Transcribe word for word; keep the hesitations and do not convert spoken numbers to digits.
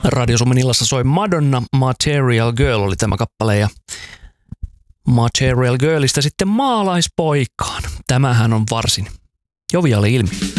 Radio Suomen illassa soi Madonna, Material Girl oli tämä kappale ja Material Girlista sitten Maalaispoikaan. Tämähän on varsin joviaali ilmiö.